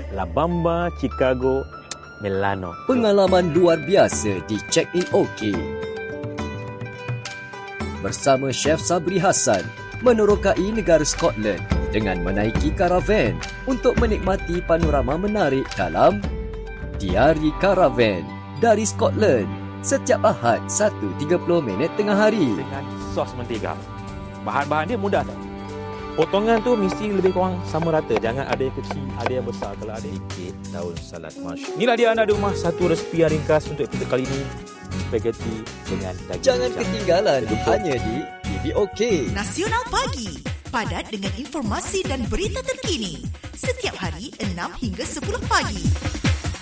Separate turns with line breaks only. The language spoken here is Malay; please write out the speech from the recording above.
La Bamba Chicago Milano.
Pengalaman luar biasa di Check-in OK. Bersama Chef Sabri Hassan menerokai negara Scotland dengan menaiki karavan untuk menikmati panorama menarik dalam Diari Karavan dari Scotland setiap Ahad 1.30 tengah hari.
Dengan sos mentega. Bahan-bahan dia mudah tak? Potongan tu mesti lebih kurang sama rata. Jangan ada yang kecil, ada yang besar. Kalau ada sikit, daun salad mash. Inilah dia anda di rumah, satu resipi yang ringkas untuk episode kali ini. Spaghetti dengan daging.
Jangan ketinggalan hanya di TV OK.
Nasional Pagi, padat dengan informasi dan berita terkini. Setiap hari 6 hingga 10 pagi.